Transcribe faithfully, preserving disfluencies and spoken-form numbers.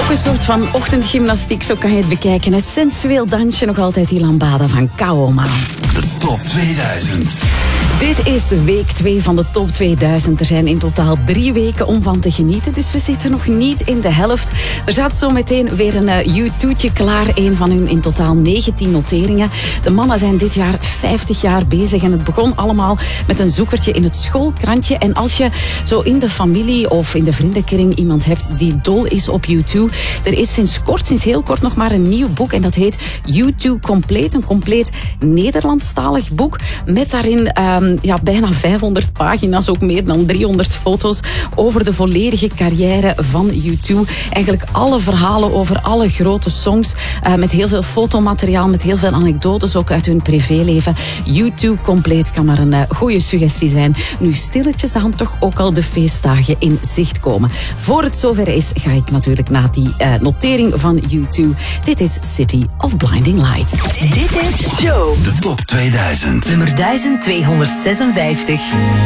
Ook een soort van ochtendgymnastiek, zo kan je het bekijken. Een sensueel dansje, nog altijd die lambada van Kao Man. De top tweeduizend. Dit is week twee van de top tweeduizend. Er zijn in totaal drie weken om van te genieten, dus we zitten nog niet in de helft. Er staat zo meteen weer een uh, U two'tje klaar, een van hun in totaal negentien noteringen. De mannen zijn dit jaar vijftig jaar bezig en het begon allemaal met een zoekertje in het schoolkrantje. En als je zo in de familie of in de vriendenkring iemand hebt die dol is op U two, er is sinds kort, sinds heel kort nog maar een nieuw boek en dat heet U two Complete, een compleet Nederlandstalig boek met daarin um, ja, bijna vijfhonderd pagina's, ook meer dan driehonderd foto's over de volledige carrière van U two. Eigenlijk alle verhalen over alle grote songs, uh, met heel veel fotomateriaal, met heel veel anekdotes ook uit hun privéleven. U two Complete kan maar een uh, goede suggestie zijn. Nu stilletjes aan toch ook al de feestdagen in zicht komen. Voor het zover is, ga ik natuurlijk naar die uh, notering van U two. Dit is City of Blinding Lights. Dit is Joe. De top tweeduizend. Nummer duizend tweehonderdzesenvijftig.